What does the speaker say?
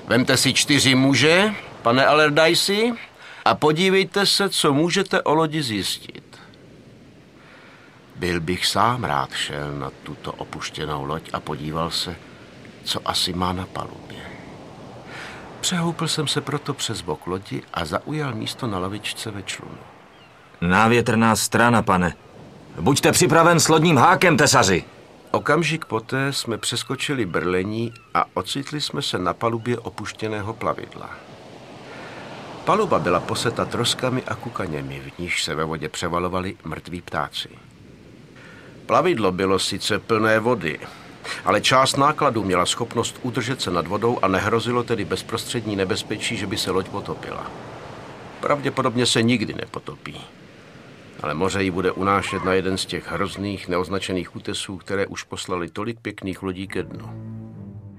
Vemte si 4 muže, pane Allardyce, a podívejte se, co můžete o lodi zjistit. Byl bych sám rád šel na tuto opuštěnou loď a podíval se, co asi má na palubě. Přehoupl jsem se proto přes bok lodi a zaujal místo na lavičce ve člunu. Návětrná strana, pane. Buďte připraven s lodním hákem, tesaři. Okamžik poté jsme přeskočili brlení a ocitli jsme se na palubě opuštěného plavidla. Paluba byla poseta troskami a kukaněmi, v níž se ve vodě převalovali mrtví ptáci. Plavidlo bylo sice plné vody, ale část nákladu měla schopnost udržet se nad vodou a nehrozilo tedy bezprostřední nebezpečí, že by se loď potopila. Pravděpodobně se nikdy nepotopí, ale moře ji bude unášet na jeden z těch hrozných neoznačených útesů, které už poslali tolik pěkných lodí ke dnu.